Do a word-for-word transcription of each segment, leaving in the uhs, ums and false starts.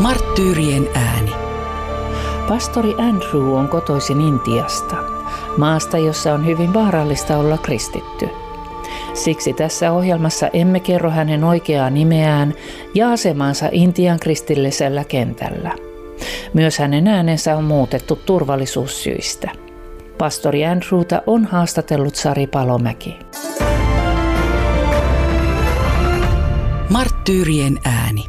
Marttyyrien ääni. Pastori Andrew on kotoisin Intiasta, maasta, jossa on hyvin vaarallista olla kristitty. Siksi tässä ohjelmassa emme kerro hänen oikeaa nimeään ja asemaansa Intian kristillisellä kentällä. Myös hänen äänensä on muutettu turvallisuussyistä. Pastori Andrewta on haastatellut Sari Palomäki. Marttyyrien ääni.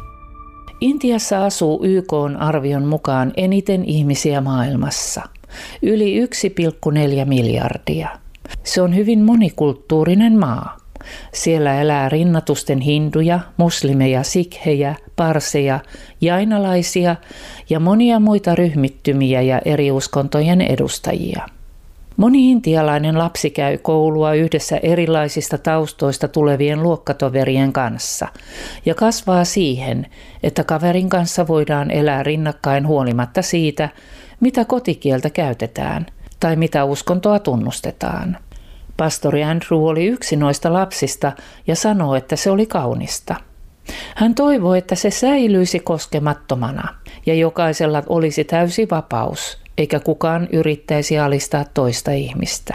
Intiassa asuu Y K:n arvion mukaan eniten ihmisiä maailmassa, yli yksi pilkku neljä miljardia. Se on hyvin monikulttuurinen maa. Siellä elää rinnatusten hinduja, muslimeja, sikhejä, parseja, jainalaisia ja monia muita ryhmittymiä ja eri uskontojen edustajia. Moni intialainen lapsi käy koulua yhdessä erilaisista taustoista tulevien luokkatoverien kanssa ja kasvaa siihen, että kaverin kanssa voidaan elää rinnakkain huolimatta siitä, mitä kotikieltä käytetään tai mitä uskontoa tunnustetaan. Pastori Andrew oli yksi noista lapsista ja sanoo, että se oli kaunista. Hän toivoi, että se säilyisi koskemattomana ja jokaisella olisi täysi vapaus, eikä kukaan yrittäisi alistaa toista ihmistä.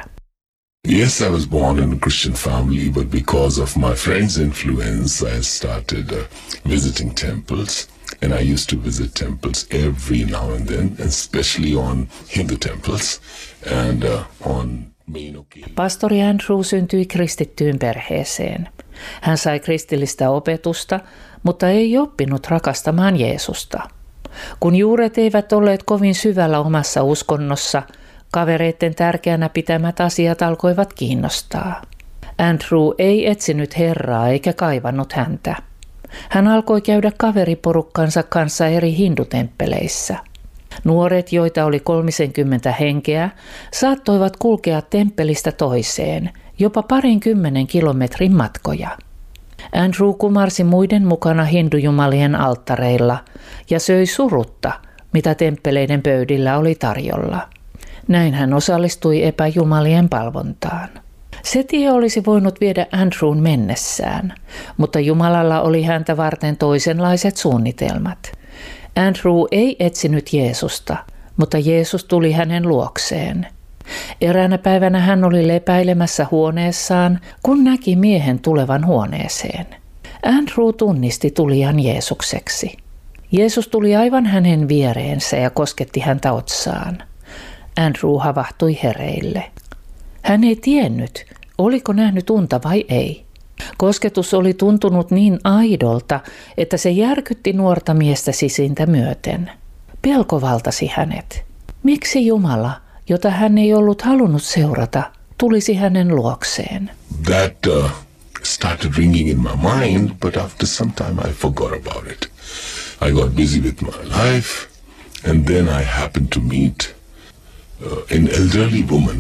Yes, I was born in a Christian family, but because of my friends' influence, I started uh, visiting temples. And I used to visit temples every now and then, especially on Hindu temples and uh, on main occasions. Pastori Andrew syntyi kristittyyn perheeseen. Hän sai kristillistä opetusta, mutta ei oppinut rakastamaan Jeesusta. Kun juuret eivät olleet kovin syvällä omassa uskonnossa, kavereiden tärkeänä pitämät asiat alkoivat kiinnostaa. Andrew ei etsinyt Herraa eikä kaivannut häntä. Hän alkoi käydä kaveriporukkansa kanssa eri hindutemppeleissä. Nuoret, joita oli kolmisenkymmentä henkeä, saattoivat kulkea temppelistä toiseen, jopa parinkymmenen kilometrin matkoja. Andrew kumarsi muiden mukana hindujumalien alttareilla ja söi surutta, mitä temppeleiden pöydillä oli tarjolla. Näin hän osallistui epäjumalien palvontaan. Se tie olisi voinut viedä Andrewn mennessään, mutta Jumalalla oli häntä varten toisenlaiset suunnitelmat. Andrew ei etsinyt Jeesusta, mutta Jeesus tuli hänen luokseen. Eräänä päivänä hän oli lepäilemässä huoneessaan, kun näki miehen tulevan huoneeseen. Andrew tunnisti tulijan Jeesukseksi. Jeesus tuli aivan hänen viereensä ja kosketti häntä otsaan. Andrew havahtui hereille. Hän ei tiennyt, oliko nähnyt unta vai ei. Kosketus oli tuntunut niin aidolta, että se järkytti nuorta miestä sisintä myöten. Pelko valtasi hänet. Miksi Jumala, jota hän ei ollut halunnut seurata, tulisi hänen luokseen? That uh, started ringing in my mind, but after some time I forgot about it. I got busy with my life, and then I happened to meet uh, an elderly woman.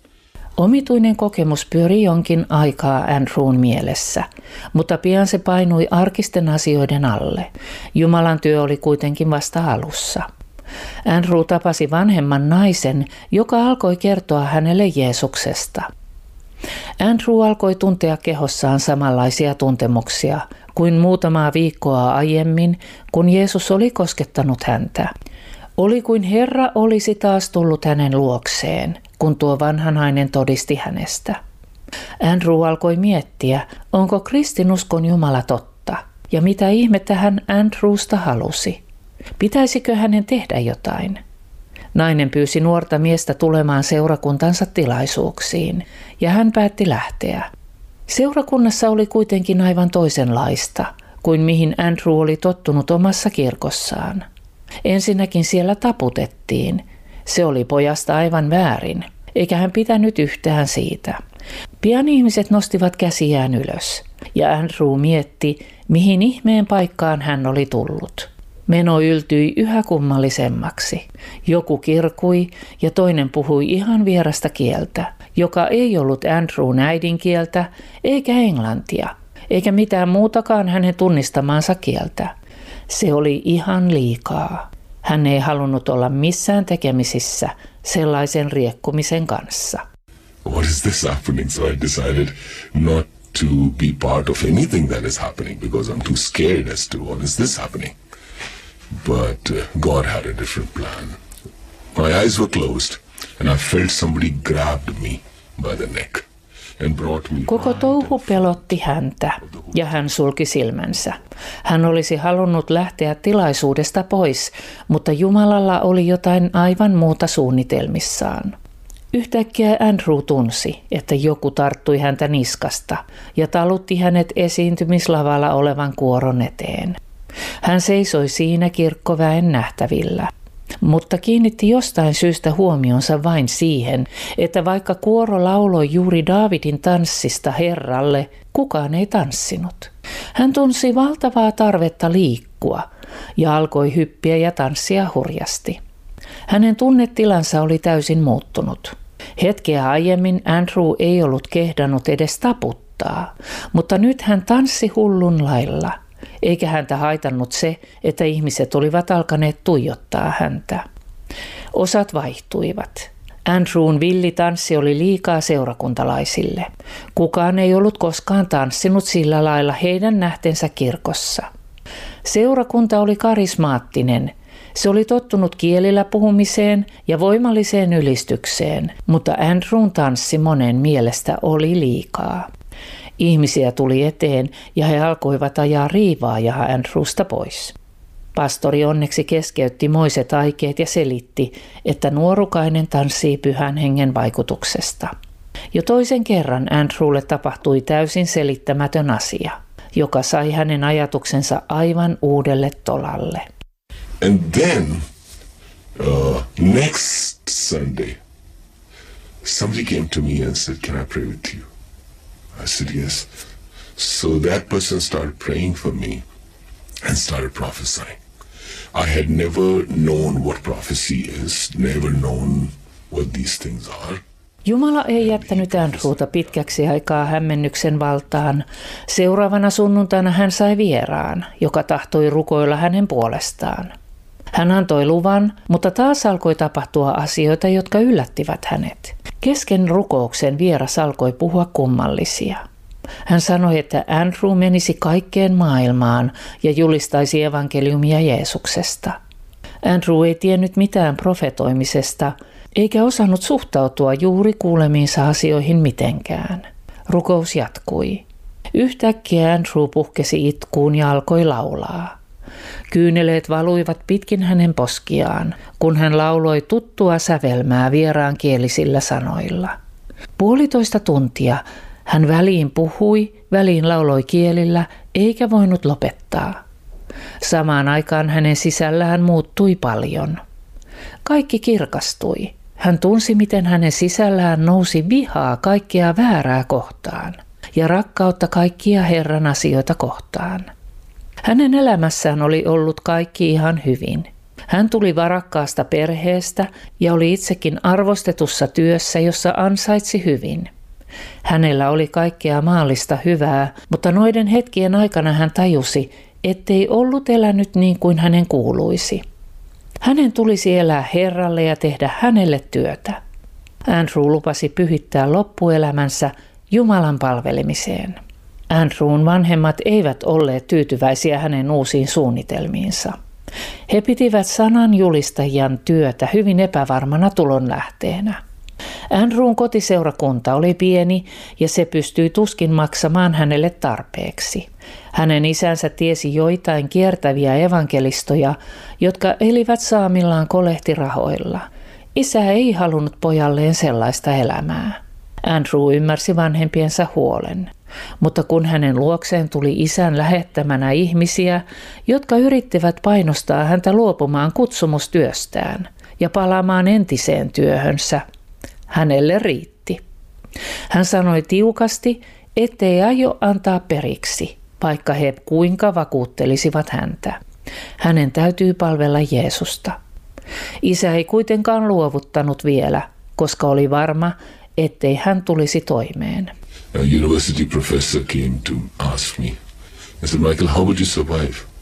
Omituinen kokemus pyöri jonkin aikaa Andrewn mielessä, mutta pian se painui arkisten asioiden alle. Jumalan työ oli kuitenkin vasta alussa. Andrew tapasi vanhemman naisen, joka alkoi kertoa hänelle Jeesuksesta. Andrew alkoi tuntea kehossaan samanlaisia tuntemuksia kuin muutamaa viikkoa aiemmin, kun Jeesus oli koskettanut häntä. Oli kuin Herra olisi taas tullut hänen luokseen, kun tuo vanha nainen todisti hänestä. Andrew alkoi miettiä, onko kristinuskon Jumala totta, ja mitä ihmettä hän Andrewsta halusi. Pitäisikö hänen tehdä jotain? Nainen pyysi nuorta miestä tulemaan seurakuntansa tilaisuuksiin, ja hän päätti lähteä. Seurakunnassa oli kuitenkin aivan toisenlaista kuin mihin Andrew oli tottunut omassa kirkossaan. Ensinnäkin siellä taputettiin. Se oli pojasta aivan väärin, eikä hän pitänyt yhtään siitä. Pian ihmiset nostivat käsiään ylös, ja Andrew mietti, mihin ihmeen paikkaan hän oli tullut. Meno yltyi yhä kummallisemmaksi. Joku kirkui ja toinen puhui ihan vierasta kieltä, joka ei ollut Andrewn äidinkieltä eikä englantia, eikä mitään muutakaan hänen tunnistamaansa kieltä. Se oli ihan liikaa. Hän ei halunnut olla missään tekemisissä sellaisen riekkumisen kanssa. What is this happening? So I decided not to be part of anything that is happening because I'm too scared as to what is this happening. but uh, God had a different plan. My eyes were closed, and I felt somebody grabbed me by the neck and brought me. Koko touhu pelotti häntä, ja hän sulki silmänsä. Hän olisi halunnut lähteä tilaisuudesta pois, mutta Jumalalla oli jotain aivan muuta suunnitelmissaan. Yhtäkkiä Andrew tunsi, että joku tarttui häntä niskasta ja talutti hänet esiintymislavalla olevan kuoron eteen. Hän seisoi siinä kirkkoväen nähtävillä, mutta kiinnitti jostain syystä huomionsa vain siihen, että vaikka kuoro lauloi juuri Daavidin tanssista Herralle, kukaan ei tanssinut. Hän tunsi valtavaa tarvetta liikkua ja alkoi hyppiä ja tanssia hurjasti. Hänen tunnetilansa oli täysin muuttunut. Hetkeä aiemmin Andrew ei ollut kehdannut edes taputtaa, mutta nyt hän tanssi hullun lailla, eikä häntä haitannut se, että ihmiset olivat alkaneet tuijottaa häntä. Osat vaihtuivat. Andrewn villitanssi oli liikaa seurakuntalaisille. Kukaan ei ollut koskaan tanssinut sillä lailla heidän nähtensä kirkossa. Seurakunta oli karismaattinen. Se oli tottunut kielillä puhumiseen ja voimalliseen ylistykseen, mutta Andrewn tanssi monen mielestä oli liikaa. Ihmisiä tuli eteen ja he alkoivat ajaa riivaajaa Andrewsta pois. Pastori onneksi keskeytti moiset aikeet ja selitti, että nuorukainen tanssii pyhän hengen vaikutuksesta. Jo toisen kerran Andrewlle tapahtui täysin selittämätön asia, joka sai hänen ajatuksensa aivan uudelle tolalle. And then, uh, next Sunday, somebody came to me and said, "Can I pray with you?" I said, "Yes." So that person started praying for me and started prophesying. I had never known what prophecy is, never known what these things are. Jumala ei jättänyt Andrewta pitkäksi aikaa hämmennyksen valtaan. Seuraavana sunnuntaina hän sai vieraan, joka tahtoi rukoilla hänen puolestaan. Hän antoi luvan, mutta taas alkoi tapahtua asioita, jotka yllättivät hänet. Kesken rukouksen vieras alkoi puhua kummallisia. Hän sanoi, että Andrew menisi kaikkeen maailmaan ja julistaisi evankeliumia Jeesuksesta. Andrew ei tiennyt mitään profetoimisesta, eikä osannut suhtautua juuri kuulemiinsa asioihin mitenkään. Rukous jatkui. Yhtäkkiä Andrew puhkesi itkuun ja alkoi laulaa. Kyyneleet valuivat pitkin hänen poskiaan, kun hän lauloi tuttua sävelmää vieraankielisillä sanoilla. Puolitoista tuntia hän väliin puhui, väliin lauloi kielillä, eikä voinut lopettaa. Samaan aikaan hänen sisällään muuttui paljon. Kaikki kirkastui. Hän tunsi, miten hänen sisällään nousi vihaa kaikkea väärää kohtaan ja rakkautta kaikkia Herran asioita kohtaan. Hänen elämässään oli ollut kaikki ihan hyvin. Hän tuli varakkaasta perheestä ja oli itsekin arvostetussa työssä, jossa ansaitsi hyvin. Hänellä oli kaikkea maallista hyvää, mutta noiden hetkien aikana hän tajusi, ettei ollut elänyt niin kuin hänen kuuluisi. Hänen tulisi elää Herralle ja tehdä hänelle työtä. Andrew lupasi pyhittää loppuelämänsä Jumalan palvelemiseen. Andrewn vanhemmat eivät olleet tyytyväisiä hänen uusiin suunnitelmiinsa. He pitivät sanan julistajan työtä hyvin epävarmana tulonlähteenä. Andrewn kotiseurakunta oli pieni ja se pystyi tuskin maksamaan hänelle tarpeeksi. Hänen isänsä tiesi joitain kiertäviä evankelistoja, jotka elivät saamillaan kolehtirahoilla. Isä ei halunnut pojalleen sellaista elämää. Andrew ymmärsi vanhempiensa huolen, mutta kun hänen luokseen tuli isän lähettämänä ihmisiä, jotka yrittivät painostaa häntä luopumaan kutsumustyöstään ja palaamaan entiseen työhönsä, hänelle riitti. Hän sanoi tiukasti, ettei aio antaa periksi, vaikka he kuinka vakuuttelisivat häntä. Hänen täytyy palvella Jeesusta. Isä ei kuitenkaan luovuttanut vielä, koska oli varma, ettei hän tulisi toimeen. A university professor came to ask me. He said, "Michael, how would you survive?"